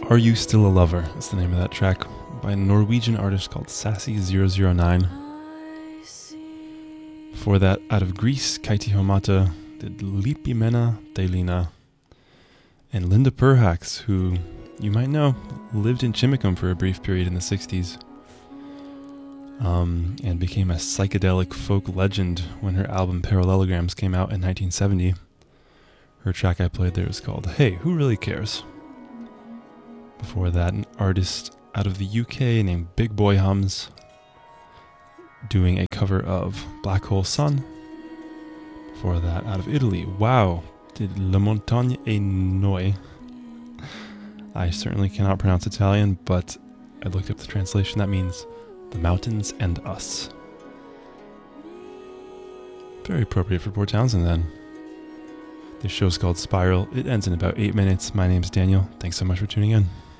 Are You Still a Lover? That's the name of that track by a Norwegian artist called Sassy009. Before that, out of Greece, Kaiti Homata did Lipimena Dailina. And Linda Perhacs, who you might know, lived in Chimicum for a brief period in the 60s. And became a psychedelic folk legend when her album Parallelograms came out in 1970. Her track I played there is called Hey, Who Really Cares? Before that, an artist out of the UK named Big Boy Hums doing a cover of Black Hole Sun. Before that, out of Italy, wow, did La Montagne e Noi. I certainly cannot pronounce Italian, but I looked up the translation. That means The Mountains and Us. Very appropriate for Port Townsend then. This show's called Spiral. It ends in about 8 minutes. My name's Daniel. Thanks so much for tuning in.